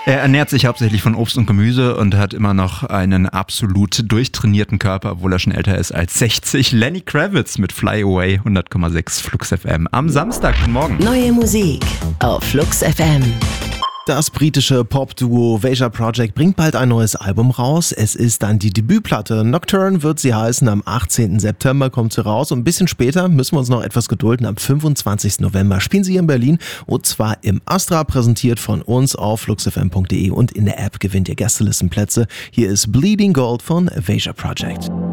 Er ernährt sich hauptsächlich von Obst und Gemüse und hat immer noch einen absolut durchtrainierten Körper, obwohl er schon älter ist als 60. Lenny Kravitz mit Fly Away, 100,6 Flux FM am Samstag. Guten Morgen. Neue Musik auf Flux FM. Das britische Pop-Duo Veja Project bringt bald ein neues Album raus. Es ist dann die Debütplatte. Nocturne wird sie heißen. Am 18. September kommt sie raus. Und ein bisschen später müssen wir uns noch etwas gedulden. Am 25. November spielen sie hier in Berlin. Und zwar im Astra, präsentiert von uns auf fluxfm.de. Und in der App gewinnt ihr Gästelistenplätze. Hier ist Bleeding Gold von Veja Project.